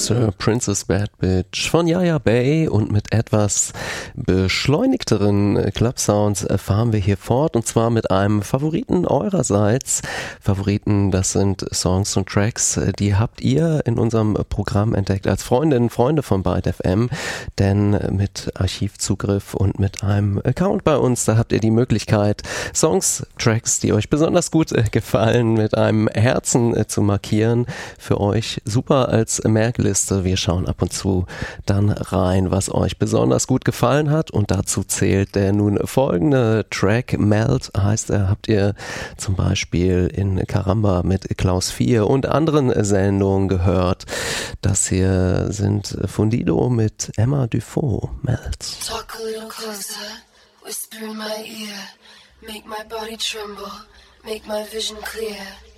Sir Princess Bad Bitch von Yaya Bay, und mit etwas beschleunigteren Club-Sounds fahren wir hier fort, und zwar mit einem Favoriten eurerseits. Favoriten, das sind Songs und Tracks, die habt ihr in unserem Programm entdeckt als Freundinnen und Freunde von Byte FM, denn mit Archivzugriff und mit einem Account bei uns, da habt ihr die Möglichkeit, Songs, Tracks, die euch besonders gut gefallen, mit einem Herzen zu markieren. Für euch super als Merkliste. Wir schauen ab und zu dann rein, was euch besonders gut gefallen hat, und dazu zählt der nun folgende Track. Melt heißt er, habt ihr zum Beispiel in Caramba mit Klaus 4 und anderen Sendungen gehört. Das hier sind Fundido mit Emma Dufault. Melt. Talk a little closer, whisper in my ear, make my body tremble, make my vision clear.